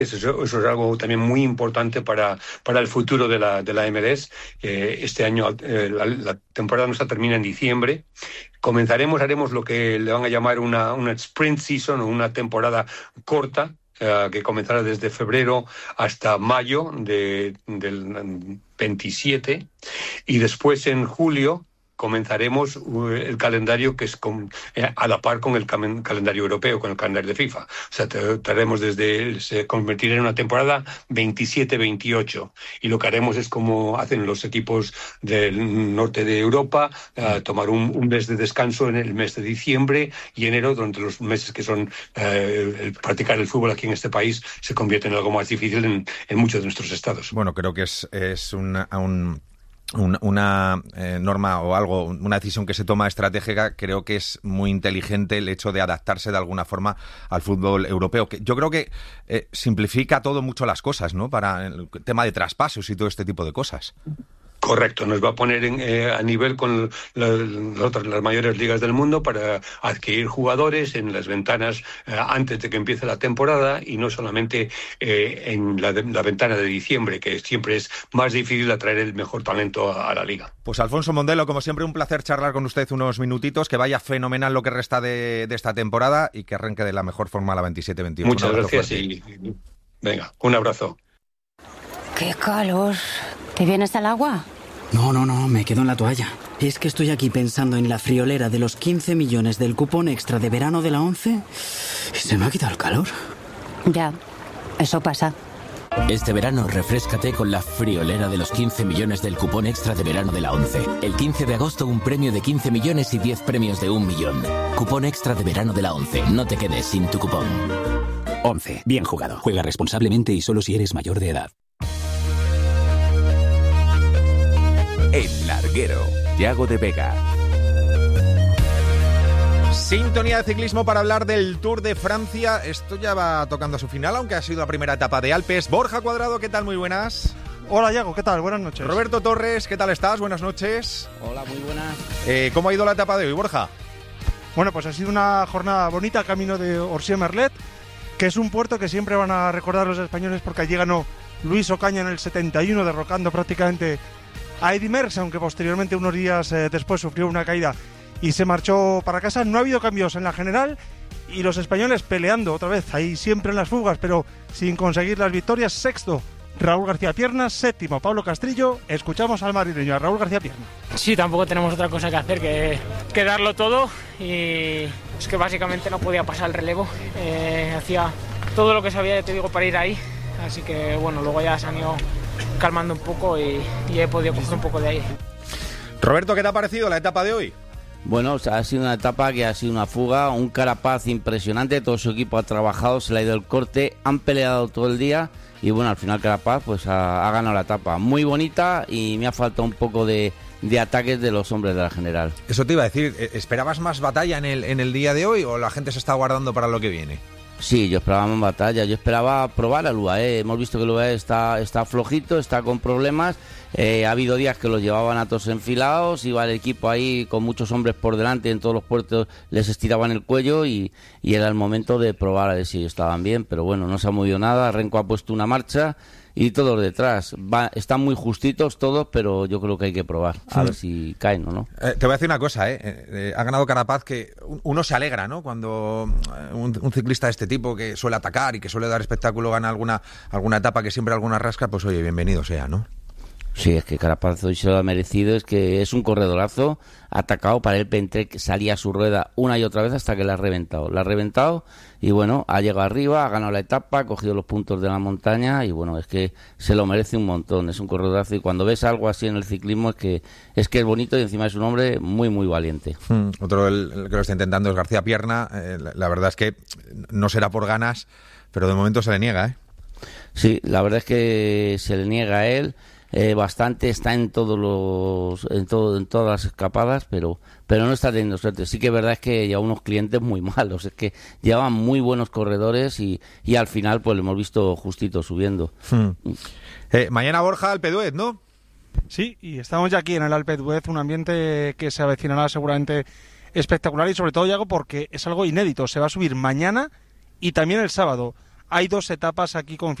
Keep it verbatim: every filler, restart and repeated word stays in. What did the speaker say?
Eso, eso es algo también muy importante para, para el futuro de la, de la M L S. Eh, este año eh, la, la temporada nuestra termina en diciembre. Comenzaremos, haremos lo que le van a llamar una, una sprint season o una temporada corta, eh, que comenzará desde febrero hasta mayo de, del veintisiete, y después en julio comenzaremos el calendario que es con, eh, a la par con el cal- calendario europeo, con el calendario de FIFA. O sea, trataremos desde, se convertirá en una temporada veintisiete veintiocho, y lo que haremos es como hacen los equipos del norte de Europa, eh, tomar un, un mes de descanso en el mes de diciembre y enero, durante los meses que son eh, el practicar el fútbol aquí en este país se convierte en algo más difícil en, en muchos de nuestros estados. Bueno, creo que es, es una, un... Una, una eh, norma o algo, una decisión que se toma estratégica. Creo que es muy inteligente el hecho de adaptarse de alguna forma al fútbol europeo, que yo creo que eh, simplifica todo mucho las cosas, ¿no? Para el tema de traspasos y todo este tipo de cosas. Correcto, nos va a poner en, eh, a nivel con la, la, otras, las mayores ligas del mundo para adquirir jugadores en las ventanas eh, antes de que empiece la temporada, y no solamente eh, en la, de, la ventana de diciembre, que siempre es más difícil atraer el mejor talento a, a la liga. Pues Alfonso Mondelo, como siempre, un placer charlar con usted unos minutitos, que vaya fenomenal lo que resta de, de esta temporada y que arranque de la mejor forma la veintisiete veintiocho. Muchas gracias y venga, un abrazo. ¡Qué calor! ¿Te vienes al agua? No, no, no, me quedo en la toalla. Es que estoy aquí pensando en la friolera de los quince millones del cupón extra de verano de la ONCE y se me ha quitado el calor. Ya, eso pasa. Este verano refréscate con la friolera de los quince millones del cupón extra de verano de la ONCE. El quince de agosto un premio de quince millones y diez premios de un millón. Cupón extra de verano de la ONCE. No te quedes sin tu cupón. ONCE. Bien jugado. Juega responsablemente y solo si eres mayor de edad. El Larguero, Yago de Vega. Sintonía de ciclismo para hablar del Tour de Francia. Esto ya va tocando a su final, aunque ha sido la primera etapa de Alpes. Borja Cuadrado, ¿qué tal? Muy buenas. Hola, Yago, ¿qué tal? Buenas noches. Roberto Torres, ¿qué tal estás? Buenas noches. Hola, muy buenas. Eh, ¿Cómo ha ido la etapa de hoy, Borja? Bueno, pues ha sido una jornada bonita camino de Orsier-Merlet, que es un puerto que siempre van a recordar los españoles porque allí ganó Luis Ocaña en el setenta y uno, derrocando prácticamente a Eddy Merckx, aunque posteriormente, unos días eh, después, sufrió una caída y se marchó para casa. No ha habido cambios en la general y los españoles peleando otra vez, ahí siempre en las fugas, pero sin conseguir las victorias. Sexto, Raúl García Pierna. Séptimo, Pablo Castrillo. Escuchamos al madrileño, a Raúl García Pierna. Sí, tampoco tenemos otra cosa que hacer que, que darlo todo, y es que básicamente no podía pasar el relevo. Eh, hacía todo lo que sabía, te digo, para ir ahí, así que bueno, luego ya se han ido calmando un poco y, y he podido coger un poco de ahí. Roberto, ¿qué te ha parecido la etapa de hoy? Bueno, o sea, ha sido una etapa que ha sido una fuga, un Carapaz impresionante, todo su equipo ha trabajado, se le ha ido el corte, han peleado todo el día y bueno, al final Carapaz pues ha, ha ganado la etapa. Muy bonita y me ha faltado un poco de, de ataques de los hombres de la general. Eso te iba a decir, ¿esperabas más batalla en el, en el día de hoy o la gente se está guardando para lo que viene? Sí, yo esperaba más batalla, yo esperaba probar al U A E, hemos visto que el U A E está, está flojito, está con problemas, eh, ha habido días que los llevaban a todos enfilados, iba el equipo ahí con muchos hombres por delante, en todos los puertos les estiraban el cuello y, y era el momento de probar a ver si estaban bien, pero bueno, no se ha movido nada, Renko ha puesto una marcha y todos detrás, Va, están muy justitos todos, pero yo creo que hay que probar, a sí. ver si caen o no. Eh, te voy a decir una cosa, ¿eh? Eh, ha ganado Carapaz, que uno se alegra, ¿no? Cuando un, un ciclista de este tipo que suele atacar y que suele dar espectáculo gana alguna, alguna etapa, que siempre alguna rasca, pues oye, bienvenido sea, ¿no? Sí, es que Carapaz hoy se lo ha merecido, es que es un corredorazo, atacado para el Pentrek, salía a su rueda una y otra vez hasta que la ha reventado, la ha reventado y bueno, ha llegado arriba, ha ganado la etapa, ha cogido los puntos de la montaña y bueno, es que se lo merece un montón, es un corredorazo y cuando ves algo así en el ciclismo es que es que es bonito y encima es un hombre muy muy valiente. Hmm, otro el, el que lo está intentando es García Pierna, eh, la, la verdad es que no será por ganas, pero de momento se le niega, ¿eh? Sí, la verdad es que se le niega a él. Eh, bastante, está en todos los en todo en todas las escapadas, pero pero no está teniendo suerte. Sí que es verdad es que lleva unos clientes muy malos, es que llevaban muy buenos corredores y, y al final pues lo hemos visto justito subiendo. Hmm. Eh, mañana Borja Alpe d'Huez, ¿no? Sí, y estamos ya aquí en el Alpe d'Huez, un ambiente que se avecinará seguramente espectacular y sobre todo, Yago, porque es algo inédito. Se va a subir mañana y también el sábado hay dos etapas aquí con